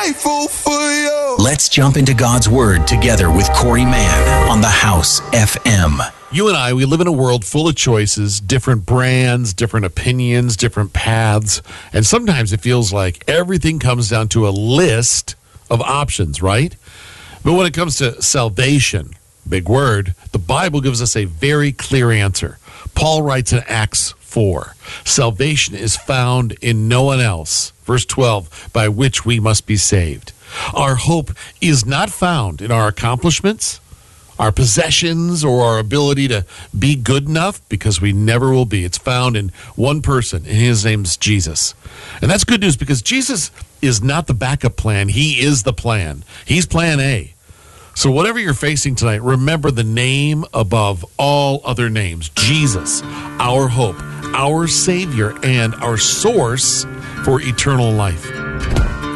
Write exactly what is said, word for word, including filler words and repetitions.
grateful for you. Let's jump into God's Word together with Corey Mann on the House F M. You and I, we live in a world full of choices, different brands, different opinions, different paths, and sometimes it feels like everything comes down to a list of options, right? But when it comes to salvation, big word, the Bible gives us a very clear answer. Paul writes in Acts four, salvation is found in no one else, verse twelve, by which we must be saved. Our hope is not found in our accomplishments, our possessions, or our ability to be good enough, because we never will be. It's found in one person, and his name's Jesus. And that's good news, because Jesus is not the backup plan. He is the plan. He's plan A. So whatever you're facing tonight, remember the name above all other names, Jesus, our hope, our Savior, and our source for eternal life.